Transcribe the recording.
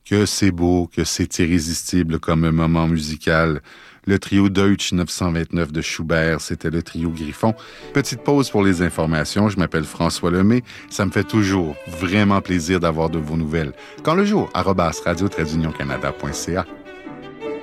que c'est beau, que c'est irrésistible comme un moment musical. Le trio Deutsch 929 de Schubert, c'était le trio Griffon. Petite pause pour les informations. Je m'appelle François Lemay. Ça me fait toujours vraiment plaisir d'avoir de vos nouvelles. Quand le jour, @radio-canada.ca.